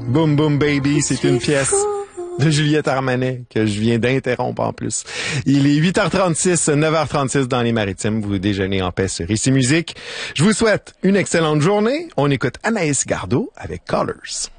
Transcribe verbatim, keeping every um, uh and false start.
Boom Boom Baby, c'est une pièce de Juliette Armanet que je viens d'interrompre en plus. Il est huit heures trente-six, neuf heures trente-six dans les Maritimes. Vous déjeunez en paix sur Ici Musique. Je vous souhaite une excellente journée. On écoute Anaïs Gardeau avec Colors.